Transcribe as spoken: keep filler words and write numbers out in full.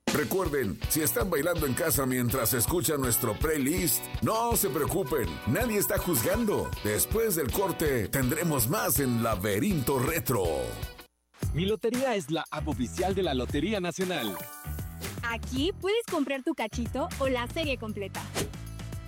Recuerden, si están bailando en casa mientras escuchan nuestro playlist, no se preocupen, nadie está juzgando. Después del corte, tendremos más en Laberinto Retro. Mi Lotería es la app oficial de la Lotería Nacional. Aquí puedes comprar tu cachito o la serie completa.